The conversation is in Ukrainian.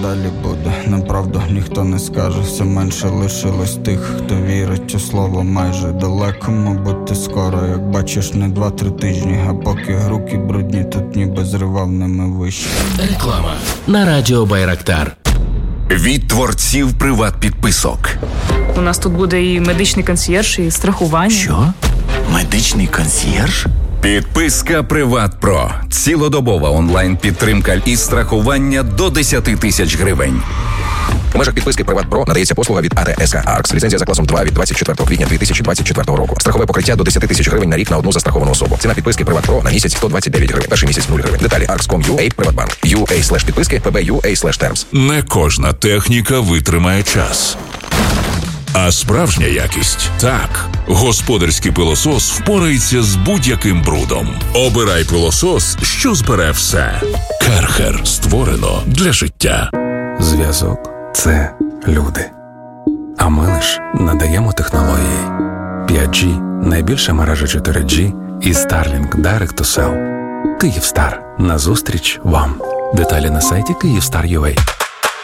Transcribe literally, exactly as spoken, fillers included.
далі буде. Неправду ніхто не скаже, все менше лишилось тих, хто вірить у слово майже. Далеко, мабуть, ти скоро, як бачиш, не два-три тижні. А поки руки брудні, тут ніби зривав ними вище. Реклама на радіо Байрактар. Від творців приват-підписок. У нас тут буде і медичний консьєрж, і страхування. Що? Медичний консьєрж? Підписка Приват Про. Цілодобова онлайн-підтримка і страхування до десять тисяч гривень. У межах підписки Приват Про надається послуга від АТСК Аркс. Ліцензія за класом два від двадцять четвертого квітня дві тисячі двадцять четвертого року. Страхове покриття до десять тисяч гривень на рік на одну застраховану особу. Ціна підписки Приват Про на місяць сто двадцять дев'ять гривень. Перший місяць нуль гривень. Деталі аркс крапка ком крапка ю а Приватбанк. ю а слеш підписки пі бі ю а слеш термс. Не кожна техніка витримає час. А справжня якість – так. Господарський пилосос впорається з будь-яким брудом. Обирай пилосос, що збере все. Керхер. Створено для життя. Зв'язок – це люди. А ми лиш надаємо технології. п'ять джі – найбільша мережа чотири джі і Starlink Direct to Cell. Київстар. Назустріч вам. Деталі на сайті Київстар крапка ю а.